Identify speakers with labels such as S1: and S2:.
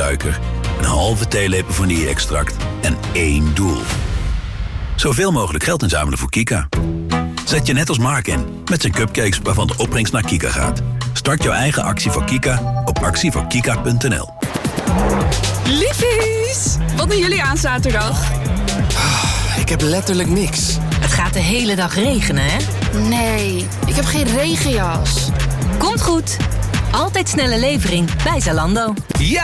S1: suiker, een halve theelepel vanille-extract en 1 doel. Zoveel mogelijk geld inzamelen voor Kika. Zet je net als Mark in, met zijn cupcakes waarvan de opbrengst naar Kika gaat. Start jouw eigen actie voor Kika op actievoorkika.nl.
S2: Liefies, wat doen jullie aan zaterdag?
S3: Ik heb letterlijk niks.
S4: Het gaat de hele dag regenen, hè?
S5: Nee, ik heb geen regenjas.
S4: Komt goed. Altijd snelle levering bij Zalando.
S6: Ja,